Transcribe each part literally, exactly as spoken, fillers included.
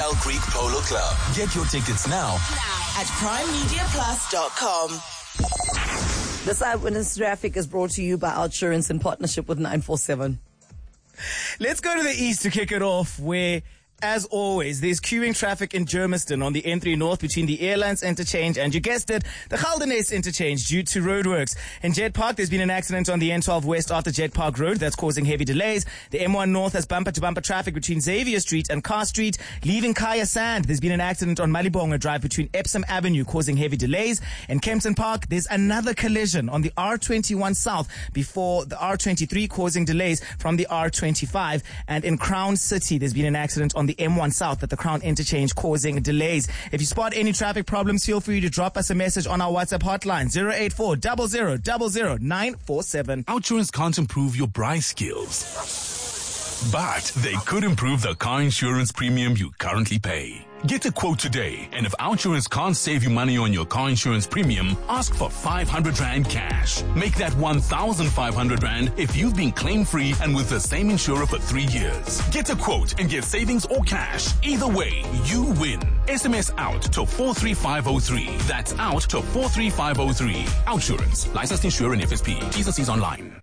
Shell Creek Polo Club. Get your tickets now at prime media plus dot com. This Eyewitness Traffic is brought to you by Outsurance in partnership with nine four seven. Let's go to the east to kick it off, where, as always, there's queuing traffic in Germiston on the N three North between the Airlines Interchange and, you guessed it, the Geldenhuys Interchange due to roadworks. In Jet Park, there's been an accident on the N twelve West after Jet Park Road that's causing heavy delays. The M one North has bumper-to-bumper traffic between Xavier Street and Carr Street. Leaving Kaya Sand, there's been an accident on Malibonga Drive between Epsom Avenue causing heavy delays. In Kempton Park, there's another collision on the R twenty-one South before the R twenty-three causing delays from the R twenty-five. And in Crown City, there's been an accident on the M one South at the Crown Interchange causing delays. If you spot any traffic problems, feel free to drop us a message on our WhatsApp hotline zero eight four zero zero zero zero nine four seven. Outsurance can't improve your braai skills, but they could improve the car insurance premium you currently pay. Get a quote today, and if Outsurance can't save you money on your car insurance premium, ask for five hundred rand cash. Make that one thousand five hundred rand if you've been claim-free and with the same insurer for three years. Get a quote and get savings or cash. Either way, you win. S M S out to four three five zero three. That's out to four three five zero three. Outsurance. Licensed insurer and F S P. T's and C's online.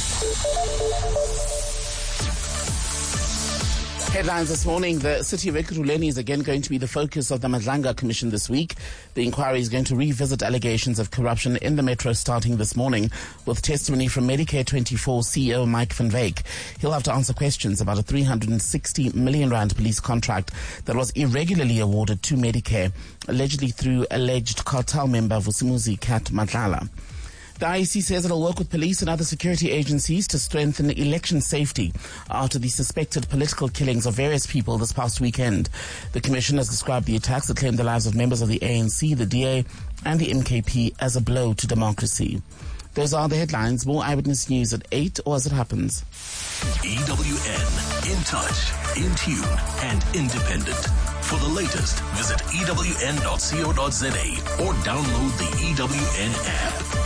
Headlines this morning. The city of Ekurhuleni is again going to be the focus of the Madlanga Commission this week. The inquiry is going to revisit allegations of corruption in the metro starting this morning with testimony from Medicare twenty-four C E O Mike van Wyk. He'll have to answer questions about a three hundred sixty million rand police contract that was irregularly awarded to Medicare, allegedly through alleged cartel member Vusimuzi Kat Madlala. The I E C says it'll work with police and other security agencies to strengthen election safety after the suspected political killings of various people this past weekend. The Commission has described the attacks that claimed the lives of members of the A N C, the D A and the M K P as a blow to democracy. Those are the headlines. More Eyewitness News at eight or as it happens. E W N, in touch, in tune and independent. For the latest, visit E W N dot co dot za or download the E W N app.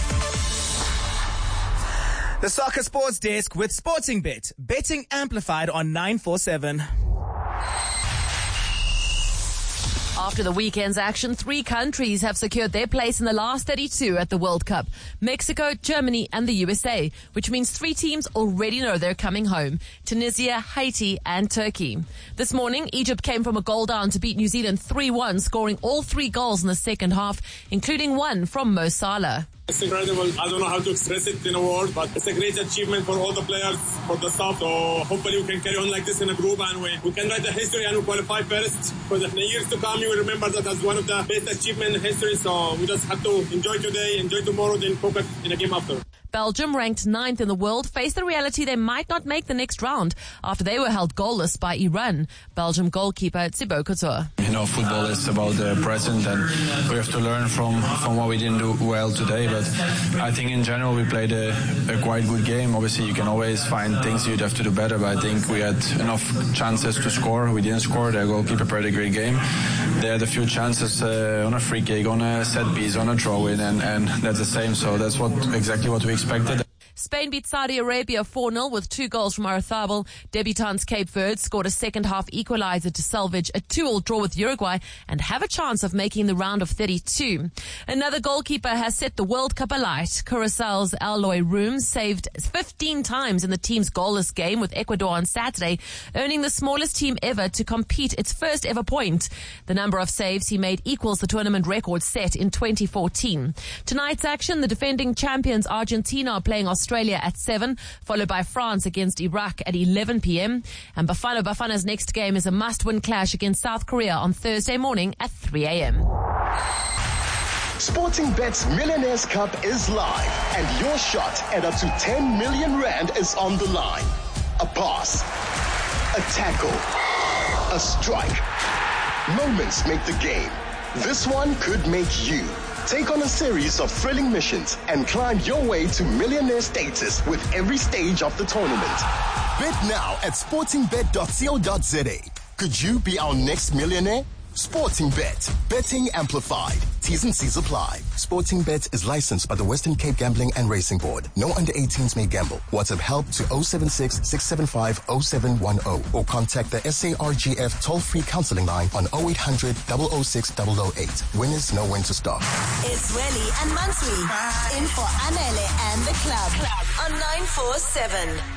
The Soccer Sports Desk with Sporting Bet. Betting amplified on nine four seven. After the weekend's action, three countries have secured their place in the last thirty-two at the World Cup. Mexico, Germany and the U S A, which means three teams already know they're coming home. Tunisia, Haiti and Turkey. This morning, Egypt came from a goal down to beat New Zealand three one, scoring all three goals in the second half, including one from Mo Salah. It's incredible. I don't know how to express it in a word, but it's a great achievement for all the players, for the staff. So hopefully we can carry on like this in a group and we, we can write the history and we qualify first. For the years to come, you will remember that as one of the best achievements in history. So we just have to enjoy today, enjoy tomorrow, then focus in a game after. Belgium, ranked ninth in the world, face the reality they might not make the next round after they were held goalless by Iran. Belgium goalkeeper Thibaut Courtois. You know, football is about the present and we have to learn from, from what we didn't do well today. But I think in general we played a, a quite good game. Obviously you can always find things you'd have to do better, but I think we had enough chances to score. We didn't score. The goalkeeper played a great game. They had a few chances uh, on a free kick, on a set piece, on a throw-in, and, and that's the same. So that's what exactly what we expected. Spain beat Saudi Arabia four nil with two goals from Oyarzabal. Debutants Cape Verde scored a second-half equalizer to salvage a two all draw with Uruguay and have a chance of making the round of thirty-two. Another goalkeeper has set the World Cup alight. Curaçao's Aloy Room saved fifteen times in the team's goalless game with Ecuador on Saturday, earning the smallest team ever to compete its first ever point. The number of saves he made equals the tournament record set in twenty fourteen. Tonight's action, the defending champions Argentina are playing Australia Australia at seven, followed by France against Iraq at eleven p.m. And Bafana Bafana's next game is a must-win clash against South Korea on Thursday morning at three a.m. Sporting Bet's Millionaires Cup is live, and your shot at up to ten million rand is on the line. A pass, a tackle, a strike. Moments make the game. This one could make you. Take on a series of thrilling missions and climb your way to millionaire status with every stage of the tournament. Bet now at sporting bet dot co dot za. Could you be our next millionaire? Sporting Bet. Betting amplified. T's and C's apply. Sporting Bet is licensed by the Western Cape Gambling and Racing Board. No under eighteens may gamble. WhatsApp help to oh seven six, six seven five, oh seven one oh or contact the S A R G F toll-free counseling line on oh eight hundred, oh oh six, oh oh eight. Winners know when to stop. It's Welly and Mansui in for Anele and the club on nine four seven.